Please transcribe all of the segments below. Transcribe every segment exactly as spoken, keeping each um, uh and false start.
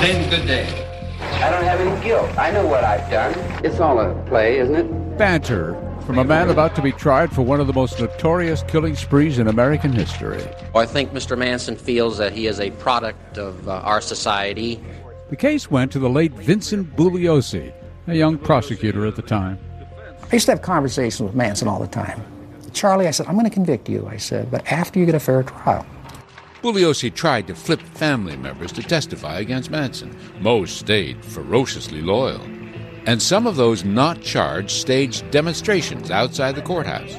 Lynn, good day. I don't have any guilt. I know what I've done. It's all a play, isn't it? Banter from a man about to be tried for one of the most notorious killing sprees in American history. I think Mister Manson feels that he is a product of uh, our society. The case went to the late Vincent Bugliosi, a young prosecutor at the time. I used to have conversations with Manson all the time. Charlie, I said, I'm going to convict you, I said, but after you get a fair trial. Bugliosi tried to flip family members to testify against Manson. Most stayed ferociously loyal. And some of those not charged staged demonstrations outside the courthouse.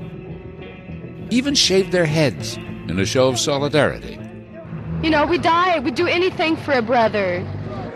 Even shaved their heads in a show of solidarity. You know, we die, we'd do anything for a brother.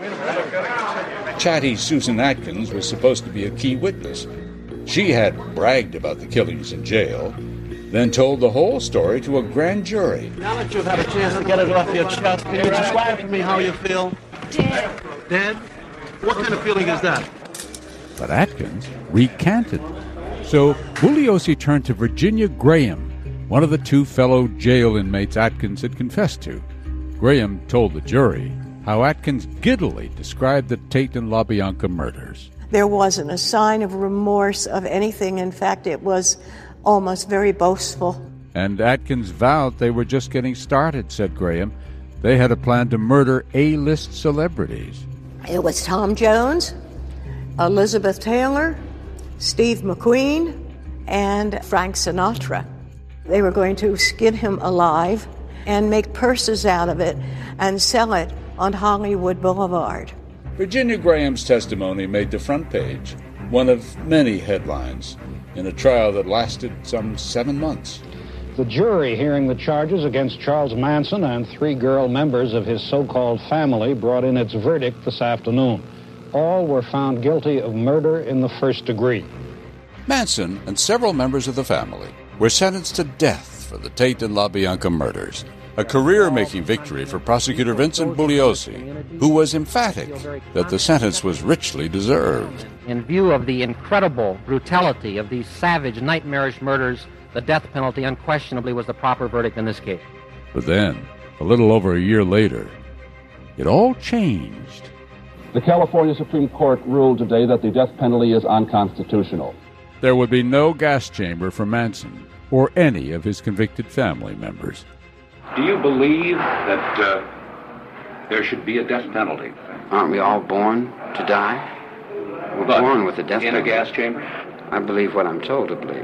Chatty Susan Atkins was supposed to be a key witness. She had bragged about the killings in jail, then told the whole story to a grand jury. Now that you've had a chance to get it off your chest, can you describe to me how you feel? Dead. Dead? What kind of feeling is that? But Atkins recanted. So Bugliosi turned to Virginia Graham, one of the two fellow jail inmates Atkins had confessed to. Graham told the jury how Atkins giddily described the Tate and LaBianca murders. There wasn't a sign of remorse of anything. In fact, it was almost very boastful. And Atkins vowed they were just getting started, said Graham. They had a plan to murder A-list celebrities. It was Tom Jones, Elizabeth Taylor, Steve McQueen, and Frank Sinatra. They were going to skin him alive and make purses out of it and sell it on Hollywood Boulevard. Virginia Graham's testimony made the front page, one of many headlines, in a trial that lasted some seven months. The jury hearing the charges against Charles Manson and three girl members of his so-called family brought in its verdict this afternoon. All were found guilty of murder in the first degree. Manson and several members of the family were sentenced to death for the Tate and LaBianca murders, a career-making victory for prosecutor Vincent Bugliosi, who was emphatic that the sentence was richly deserved. In view of the incredible brutality of these savage, nightmarish murders, the death penalty unquestionably was the proper verdict in this case. But then, a little over a year later, it all changed. The California Supreme Court ruled today that the death penalty is unconstitutional. There would be no gas chamber for Manson or any of his convicted family members. Do you believe that uh, there should be a death penalty? Aren't we all born to die? We're but born with a death in penalty. In a gas chamber? I believe what I'm told to believe.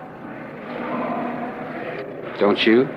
Don't you?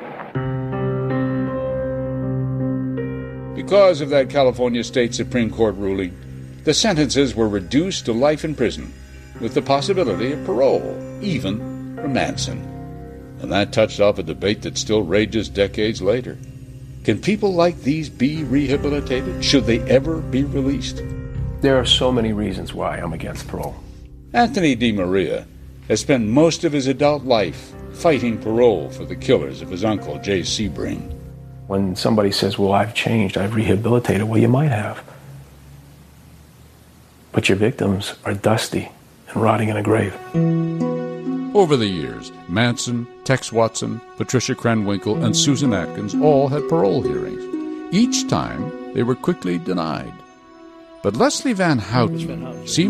Because of that California State Supreme Court ruling, the sentences were reduced to life in prison, with the possibility of parole, even for Manson. And that touched off a debate that still rages decades later. Can people like these be rehabilitated? Should they ever be released? There are so many reasons why I'm against parole. Anthony DeMaria has spent most of his adult life fighting parole for the killers of his uncle, Jay Sebring. When somebody says, well, I've changed, I've rehabilitated, well, you might have. But your victims are dusty and rotting in a grave. Over the years, Manson, Tex Watson, Patricia Krenwinkel, and Susan Atkins all had parole hearings. Each time, they were quickly denied. But Leslie Van Houten seemed